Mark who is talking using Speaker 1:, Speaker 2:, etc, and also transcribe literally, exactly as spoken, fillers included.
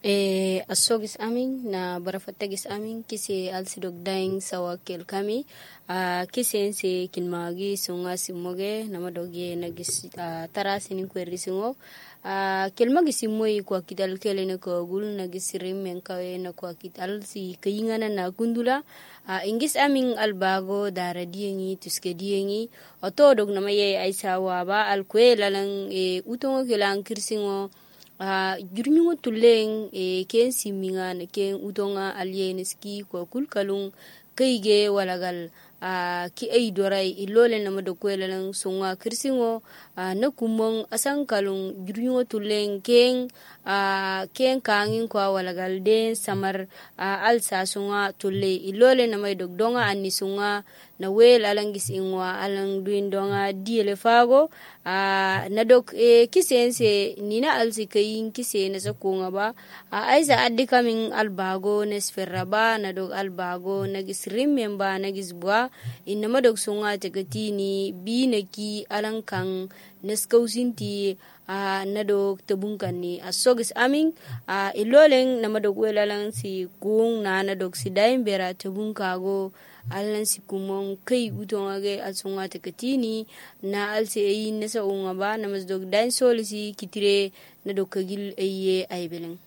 Speaker 1: E asogis amin na barafatagis amin kisi alsidog daing sawa kel kami a kisi ense kilmagi sunga simoge namadoge nagis uh, tarasinin kwerri singo a kelmagi simoi kwa kital kelene ko gul nagis rimmen kawe na kwa kital si kayingana na gundula a ingis amin albago dara diyengi tuske diyengi otodog namaye aisa waba alkwe lalang e utongo kelang kirsingo Uh, jurnyungo tuleng e ken siminga na ken utonga alieneski ko kulkalung kaige walagal uh, ki ay doray ilole na madokwela lang sunga kirsingo uh, na kumong asang kalung jurnyungo tuleng ken uh, ken kangin kwa walagal den samar uh, alsa sunga tulle ilole na may dogdonga ani sunga na wel alang gisingwa alang duindonga diele fago a uh, nadok e kisense nina alsi kayin kise na sakunga ba a uh, aiza addi kaming albago nesferra ba nadok albago nagisrim memba nagisbwa inna madok sunga tegatini binaki alang kang neskausinti a uh, nadok tabungkan ni asogis aming a uh, iloleng na madok welalang si kung na nadok si daim bera tabungkago alan si kumong kay utong age al sunga tekatini na al si ayin nasa unga ba na mas dog dain soli si kitire na dog kagil aye ay beleng.